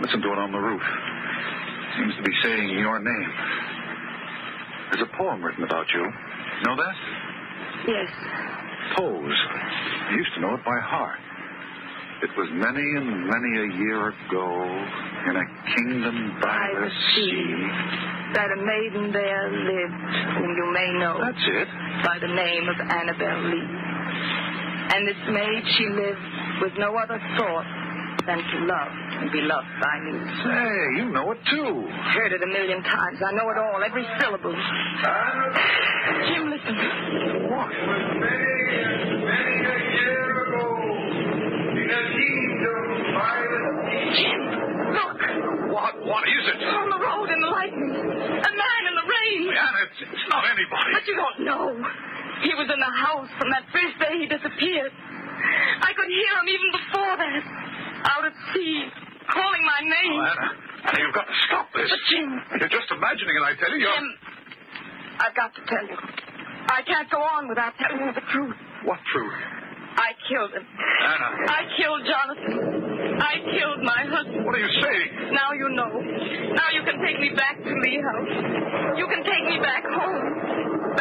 Listen to it on the roof. Seems to be saying your name. There's a poem written about you. Know that? Yes. Pose. I used to know it by heart. It was many and many a year ago, in a kingdom by the sea, that a maiden there lived, whom you may know. That's it. By the name of Annabel Lee. And this maid, she lived with no other thought than to love and be loved by me. Say, you know it too. Heard it 1,000,000 times. I know it all, every syllable. Jim, listen. What? It was many a year ago, in a kingdom by the sea. Jim, look. What is it? On the road in the lightning. A man in the rain. Anna, it's not anybody. But you don't know. He was in the house from that first day he disappeared. I could hear him even before that. Out at sea, calling my name. Oh, Anna, you've got to stop this. But Jim. You're just imagining it, I tell you. Jim, I've got to tell you. I can't go on without telling you the truth. What truth? I killed him. Anna. I killed Jonathan. I killed my husband. What are you saying? Now you know. Now you can take me back to Lee House. You can take me back home.